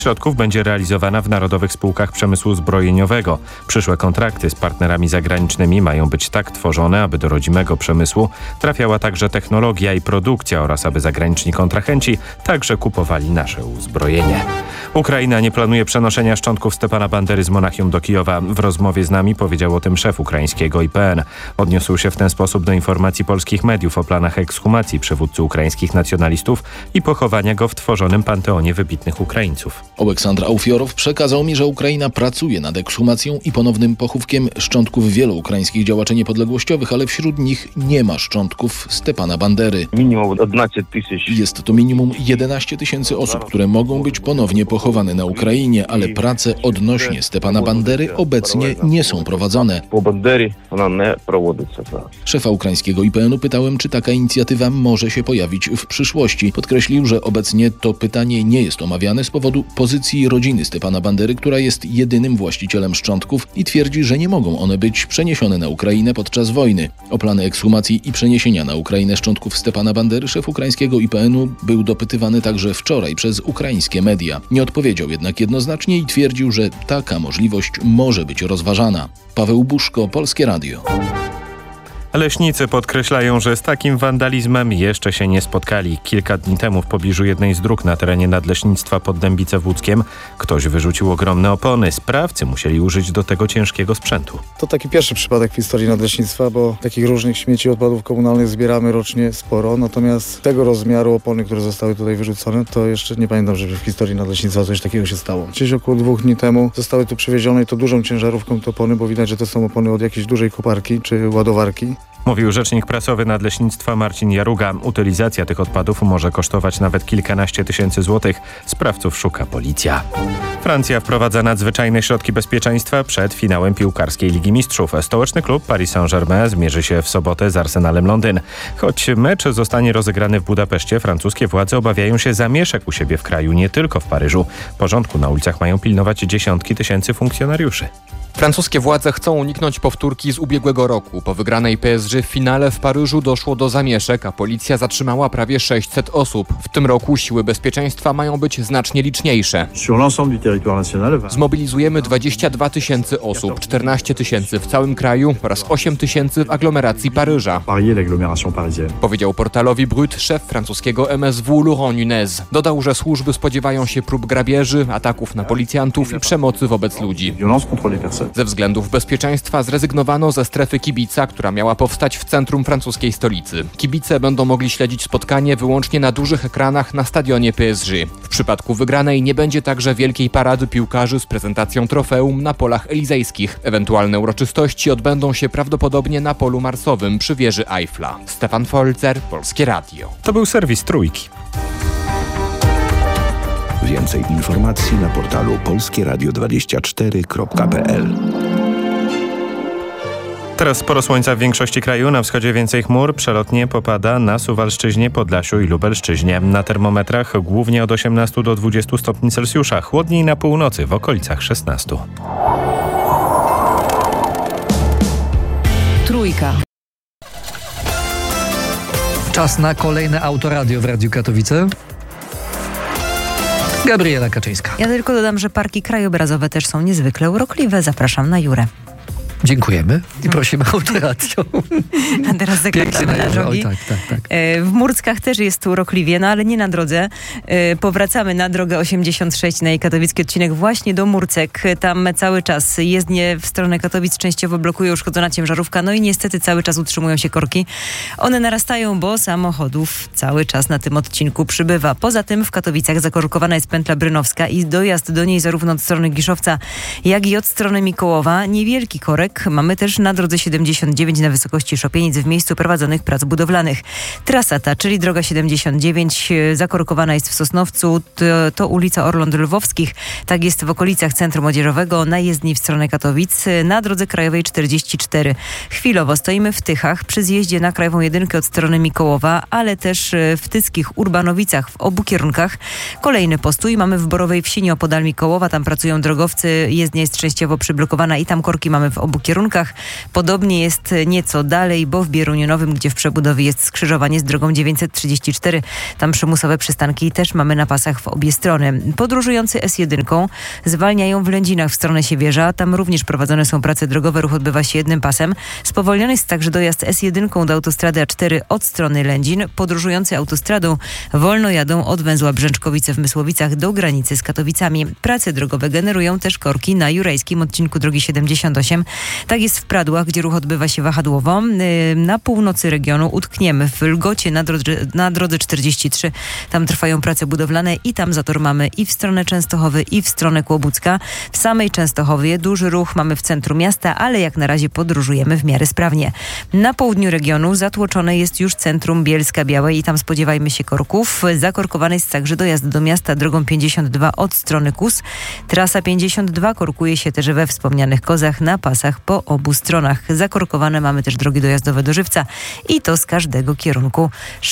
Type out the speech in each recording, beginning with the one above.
środków będzie realizowana w narodowych spółkach przemysłu zbrojeniowego. Przyszłe kontrakty z partnerami zagranicznymi mają być tak tworzone, aby do rodzimego przemysłu trafiała także technologia i produkcja oraz aby zagraniczni kontrahenci także kupowali nasze uzbrojenie. Ukraina nie planuje przenoszenia szczątków Stepana Bandery z Monachium do Kijowa. W rozmowie z nami powiedział o tym szef ukraińskiego IPN. Odniósł się w ten sposób do informacji polskich mediów o planach ekshumacji przywódcy ukraińskich nacjonalistów i pochowania go w tworzonym panteonie wybitnych Ukraińców. Oleksandr Aufiorow przekazał mi, że Ukraina pracuje nad ekshumacją i ponownym pochówkiem szczątków wielu ukraińskich działaczy niepodległościowych, ale wśród nich nie ma szczątków Stepana Bandery. Jest to minimum 11 000 osób, które mogą być ponownie pochowane na Ukrainie, ale prace odnośnie Stepana Bandery obecnie nie są prowadzone. Szefa ukraińskiego IPN-u pytałem, czy taka inicjatywa może się pojawić w przyszłości. Podkreślił, że obecnie to pytanie nie jest omawiane z powodu pozycji rodziny Stepana Bandery, która jest jedynym właścicielem szczątków i twierdzi, że nie mogą one być przeniesione na Ukrainę podczas wojny. O plany ekshumacji i przeniesienia na Ukrainę szczątków Stepana Bandery szef ukraińskiego IPN-u był dopytywany także wczoraj przez ukraińskie media. Nie odpowiedział jednak jednoznacznie i twierdził, że taka możliwość może być rozważana. Paweł Buszko, Polskie Radio. Leśnicy podkreślają, że z takim wandalizmem jeszcze się nie spotkali. Kilka dni temu w pobliżu jednej z dróg na terenie Nadleśnictwa pod Dębice-Włódzkiem ktoś wyrzucił ogromne opony. Sprawcy musieli użyć do tego ciężkiego sprzętu. To taki pierwszy przypadek w historii Nadleśnictwa, bo takich różnych śmieci, odpadów komunalnych zbieramy rocznie sporo. Natomiast tego rozmiaru opony, które zostały tutaj wyrzucone, to jeszcze nie pamiętam, żeby w historii Nadleśnictwa coś takiego się stało. Gdzieś około 2 dni temu zostały tu przywiezione i to dużą ciężarówką te opony, bo widać, że to są opony od jakiejś dużej koparki czy ładowarki. Mówił rzecznik prasowy Nadleśnictwa Marcin Jaruga. Utylizacja tych odpadów może kosztować nawet kilkanaście tysięcy złotych. Sprawców szuka policja. Francja wprowadza nadzwyczajne środki bezpieczeństwa przed finałem piłkarskiej Ligi Mistrzów. Stołeczny klub Paris Saint-Germain zmierzy się w sobotę z Arsenalem Londyn. Choć mecz zostanie rozegrany w Budapeszcie, francuskie władze obawiają się zamieszek u siebie w kraju, nie tylko w Paryżu. Porządku na ulicach mają pilnować dziesiątki tysięcy funkcjonariuszy. Francuskie władze chcą uniknąć powtórki z ubiegłego roku. Po wygranej PSG w finale w Paryżu doszło do zamieszek, a policja zatrzymała prawie 600 osób. W tym roku siły bezpieczeństwa mają być znacznie liczniejsze. Zmobilizujemy 22 000 osób, 14 000 w całym kraju oraz 8 000 w aglomeracji Paryża. Powiedział portalowi Brut szef francuskiego MSW Laurent Nunez. Dodał, że służby spodziewają się prób grabieży, ataków na policjantów i przemocy wobec ludzi. Ze względów bezpieczeństwa zrezygnowano ze strefy kibica, która miała powstać w centrum francuskiej stolicy. Kibice będą mogli śledzić spotkanie wyłącznie na dużych ekranach na stadionie PSG. W przypadku wygranej nie będzie także wielkiej parady piłkarzy z prezentacją trofeum na polach elizejskich. Ewentualne uroczystości odbędą się prawdopodobnie na polu marsowym przy wieży Eiffla. Stefan Folzer, Polskie Radio. To był serwis Trójki. Więcej informacji na portalu polskieradio24.pl. Teraz sporo słońca w większości kraju, na wschodzie więcej chmur, przelotnie popada na Suwalszczyźnie, Podlasiu i Lubelszczyźnie. Na termometrach głównie od 18 do 20 stopni Celsjusza, chłodniej na północy w okolicach 16. Trójka. Czas na kolejne Autoradio w Radiu Katowice. Gabriela Kaczyńska. Ja tylko dodam, że parki krajobrazowe też są niezwykle urokliwe. Zapraszam na Jurę. Dziękujemy i prosimy o Autoradio. A teraz zaglądamy na drogi. Tak. W Murckach też jest urokliwie, no ale nie na drodze. Powracamy na drogę 86 na jej katowicki odcinek właśnie do Murcek. Tam cały czas jezdnie w stronę Katowic częściowo blokuje uszkodzona ciężarówka, no i niestety cały czas utrzymują się korki. One narastają, bo samochodów cały czas na tym odcinku przybywa. Poza tym w Katowicach zakorkowana jest pętla brynowska i dojazd do niej zarówno od strony Giszowca, jak i od strony Mikołowa. Niewielki korek mamy też na drodze 79 na wysokości Szopienic w miejscu prowadzonych prac budowlanych. Trasa ta, czyli droga 79, zakorkowana jest w Sosnowcu, to ulica Orląt Lwowskich. Tak jest w okolicach Centrum Młodzieżowego na jezdni w stronę Katowic. Na drodze krajowej 44. Chwilowo stoimy w Tychach przy zjeździe na krajową jedynkę od strony Mikołowa, ale też w Tyckich Urbanowicach w obu kierunkach. Kolejny postój mamy w Borowej Wsi nieopodal Mikołowa. Tam pracują drogowcy. Jezdnia jest częściowo przyblokowana i tam korki mamy w obu kierunkach. Podobnie jest nieco dalej, bo w Bieruniu Nowym, gdzie w przebudowie jest skrzyżowanie z drogą 934, tam przymusowe przystanki też mamy na pasach w obie strony. Podróżujący S1 zwalniają w Lędzinach w stronę Siewierza. Tam również prowadzone są prace drogowe, ruch odbywa się jednym pasem. Spowolniony jest także dojazd S1 do autostrady A4 od strony Lędzin. Podróżujący autostradą wolno jadą od węzła Brzęczkowice w Mysłowicach do granicy z Katowicami. Prace drogowe generują też korki na jurajskim odcinku drogi 78. Tak jest w Pradłach, gdzie ruch odbywa się wahadłowo. Na północy regionu utkniemy w Lgocie na drodze 43. Tam trwają prace budowlane i tam zator mamy i w stronę Częstochowy, i w stronę Kłobucka. W samej Częstochowie duży ruch mamy w centrum miasta, ale jak na razie podróżujemy w miarę sprawnie. Na południu regionu zatłoczone jest już centrum Bielska-Białej i tam spodziewajmy się korków. Zakorkowany jest także dojazd do miasta drogą 52 od strony Kus. Trasa 52 korkuje się też we wspomnianych Kozach na pasach po obu stronach. Zakorkowane mamy też drogi dojazdowe do Żywca i to z każdego kierunku.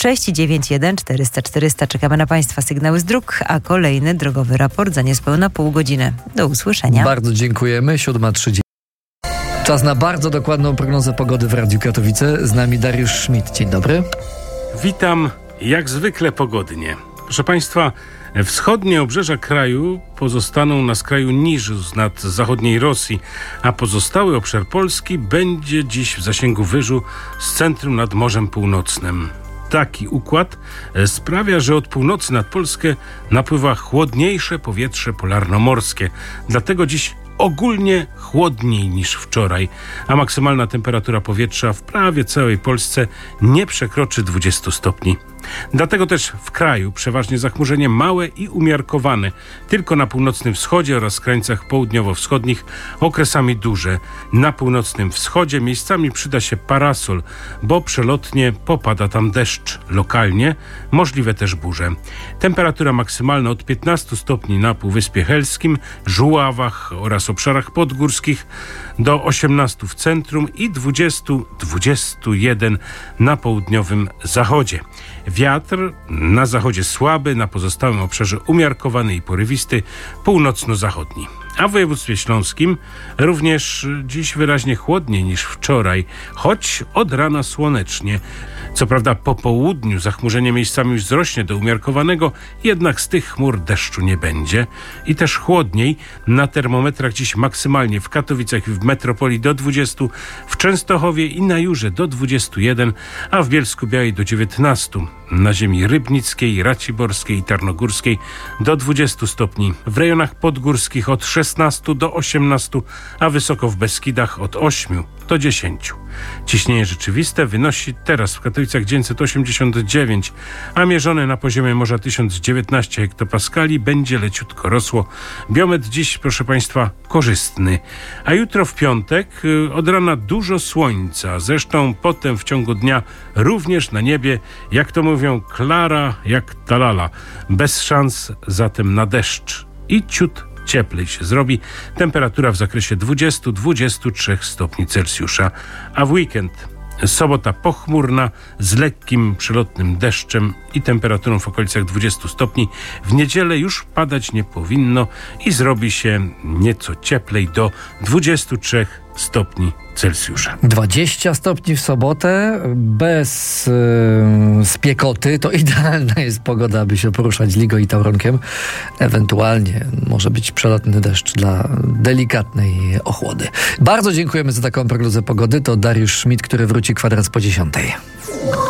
691 400 400. Czekamy na Państwa sygnały z dróg, a kolejny drogowy raport za niespełna pół godziny. Do usłyszenia. Bardzo dziękujemy. 7:30. Czas na bardzo dokładną prognozę pogody w Radiu Katowice. Z nami Dariusz Schmidt. Dzień dobry. Witam, jak zwykle pogodnie. Proszę Państwa, wschodnie obrzeża kraju pozostaną na skraju niżu nad zachodniej Rosji, a pozostały obszar Polski będzie dziś w zasięgu wyżu z centrum nad Morzem Północnym. Taki układ sprawia, że od północy nad Polskę napływa chłodniejsze powietrze polarnomorskie. Dlatego dziś ogólnie chłodniej niż wczoraj, a maksymalna temperatura powietrza w prawie całej Polsce nie przekroczy 20 stopni. Dlatego też w kraju przeważnie zachmurzenie małe i umiarkowane, tylko na północnym wschodzie oraz krańcach południowo-wschodnich okresami duże. Na północnym wschodzie miejscami przyda się parasol, bo przelotnie popada tam deszcz. Lokalnie możliwe też burze. Temperatura maksymalna od 15 stopni na Półwyspie Helskim, Żuławach oraz obszarach podgórskich do 18 w centrum i 20-21 na południowym zachodzie. Wiatr na zachodzie słaby, na pozostałym obszarze umiarkowany i porywisty, północno-zachodni. A w województwie śląskim również dziś wyraźnie chłodniej niż wczoraj, choć od rana słonecznie. Co prawda po południu zachmurzenie miejscami już wzrośnie do umiarkowanego, jednak z tych chmur deszczu nie będzie. I też chłodniej, na termometrach dziś maksymalnie w Katowicach i w metropolii do 20, w Częstochowie i na Jurze do 21, a w Bielsku-Białej do 19. Na ziemi rybnickiej, raciborskiej i tarnogórskiej do 20 stopni. W rejonach podgórskich od 16 do 18, a wysoko w Beskidach od 8 do 10. Ciśnienie rzeczywiste wynosi teraz w Katowicach 989, a mierzone na poziomie morza 1019 hektopaskali będzie leciutko rosło. Biometr dziś, proszę Państwa, korzystny. A jutro w piątek od rana dużo słońca, zresztą potem w ciągu dnia również na niebie, jak to mówią, klara jak talala. Bez szans zatem na deszcz i ciut cieplej się zrobi. Temperatura w zakresie 20-23 stopni Celsjusza. A w weekend sobota pochmurna z lekkim przelotnym deszczem i temperaturą w okolicach 20 stopni. W niedzielę już padać nie powinno i zrobi się nieco cieplej do 23 stopni Celsjusza. 20 stopni w sobotę, bez spiekoty. To idealna jest pogoda, aby się poruszać Ligą i Tauronkiem. Ewentualnie może być przelotny deszcz dla delikatnej ochłody. Bardzo dziękujemy za taką prognozę pogody. To Dariusz Schmidt, który wróci kwadrans po 10:00.